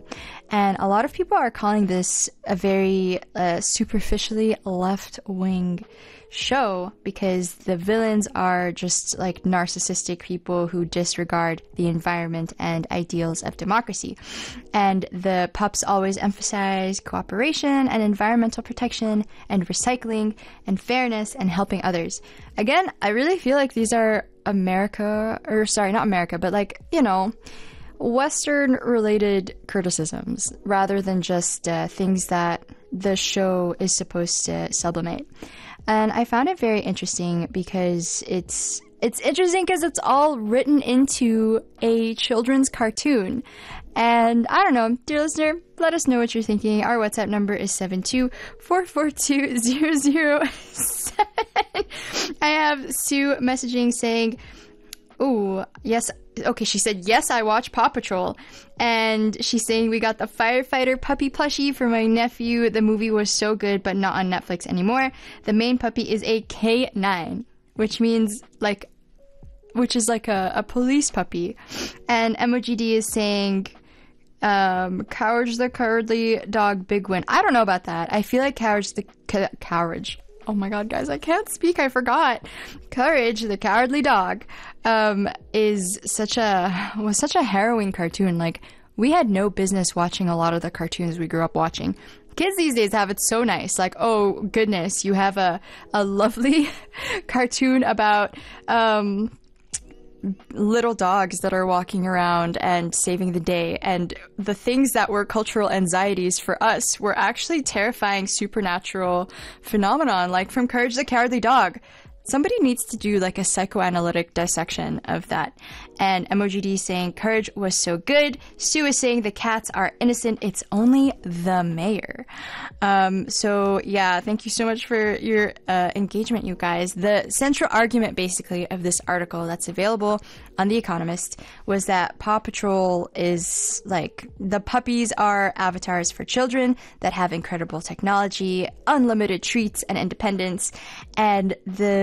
And a lot of people are calling this a very superficially left-wing show because the villains are just like narcissistic people who disregard the environment and ideals of democracy. And the pups always emphasize cooperation and environmental protection and recycling and fairness and helping others. Again, I really feel like these are Western related criticisms rather than just things that the show is supposed to sublimate. And I found it very interesting because it's interesting because it's all written into a children's cartoon. And I don't know, dear listener, let us know what you're thinking. Our WhatsApp number is 724420007. I have Sue messaging saying, "Ooh, yes." Okay, she said, "Yes, I watch Paw Patrol." And she's saying, "We got the firefighter puppy plushie for my nephew. The movie was so good, but not on Netflix anymore. The main puppy is a K9, which is like a police puppy." And MOGD is saying, "Courage the Cowardly Dog, big win." I don't know about that. I feel like Courage. Oh my god, guys, I can't speak. I forgot. Courage the Cowardly Dog was such a harrowing cartoon. Like, we had no business watching a lot of the cartoons we grew up watching. Kids these days have it so nice. Like, oh goodness, you have a lovely cartoon about little dogs that are walking around and saving the day, and the things that were cultural anxieties for us were actually terrifying supernatural phenomenon, like from Courage the Cowardly Dog. Somebody needs to do like a psychoanalytic dissection of that. And MOGD saying Courage was so good. Sue is saying the cats are innocent. It's only the mayor. So yeah, thank you so much for your engagement, you guys. The central argument basically of this article that's available on The Economist was that Paw Patrol is like, the puppies are avatars for children that have incredible technology, unlimited treats and independence, and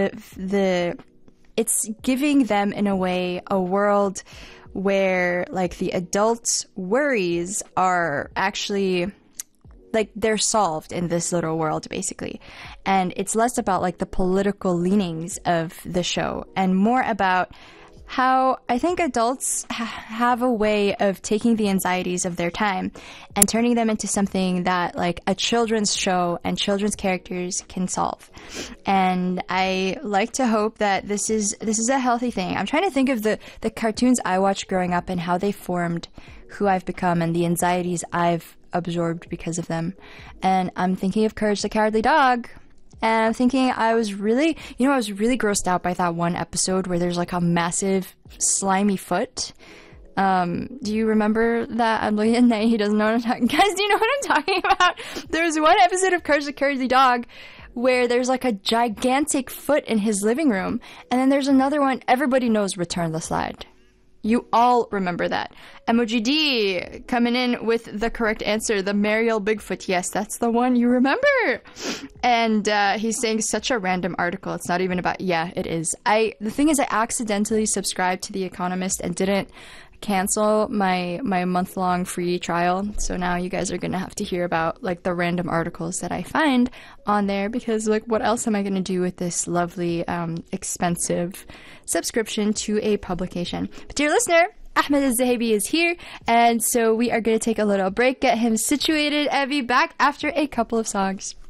it's giving them, in a way, a world where like the adults' worries are actually like they're solved in this little world, basically. And it's less about like the political leanings of the show and more about how I think adults have a way of taking the anxieties of their time and turning them into something that like a children's show and children's characters can solve. And I like to hope that this is a healthy thing. I'm trying to think of the cartoons I watched growing up and how they formed who I've become and the anxieties I've absorbed because of them. And I'm thinking of Courage the Cowardly Dog. And I'm thinking I was really grossed out by that one episode where there's like a massive slimy foot. Do you remember that? I'm looking at Nate, he doesn't know what I'm talking about. Guys, do you know what I'm talking about? There's one episode of Courage the Cowardly Dog where there's like a gigantic foot in his living room. And then there's another one, everybody knows Return the Slide. You all remember that. MOGD coming in with the correct answer, the Mariel Bigfoot. Yes, that's the one you remember. And he's saying such a random article. It's not even about, yeah, it is. The thing is, I accidentally subscribed to The Economist and didn't cancel my month-long free trial. So now you guys are going to have to hear about like the random articles that I find on there, because like what else am I going to do with this lovely expensive subscription to a publication? But dear listener, Ahmed Al-Zahabi is here, and so we are going to take a little break, get him situated, and be back after a couple of songs.